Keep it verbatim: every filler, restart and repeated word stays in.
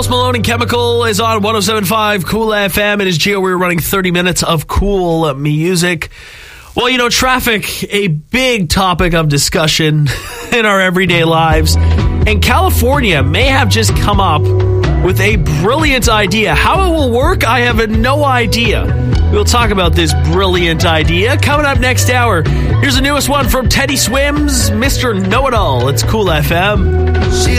Malone and Chemical is on one oh seven point five Cool F M. It is Gio. We're running thirty minutes of cool music. Well, you know, traffic, a big topic of discussion in our everyday lives. And California may have just come up with a brilliant idea. How it will work, I have no idea. We'll talk about this brilliant idea coming up next hour. Here's the newest one from Teddy Swims, Mister Know-It-All. It's Cool F M. She